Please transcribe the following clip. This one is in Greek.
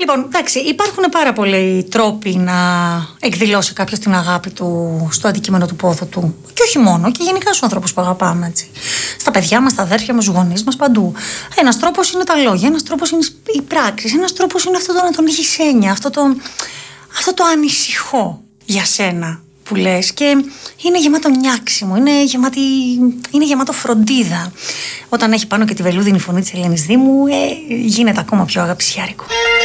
Λοιπόν, εντάξει, υπάρχουν πάρα πολλοί τρόποι να εκδηλώσει κάποιος την αγάπη του στο αντικείμενο του πόθου του. Και όχι μόνο, και γενικά στους ανθρώπους που αγαπάμε, έτσι. Στα παιδιά μας, στα αδέρφια μας, στους γονείς μας, παντού. Ένας τρόπος είναι τα λόγια, ένας τρόπος είναι οι πράξεις, ένας τρόπος είναι αυτό το να τον έχεις έννοια, αυτό το ανησυχώ για σένα που λες, και είναι γεμάτο νιάξιμο, είναι γεμάτο φροντίδα. Όταν έχει πάνω και τη βελούδινη φωνή της Ελένης Δήμου, γίνεται ακόμα πιο αγαπησιάρικο.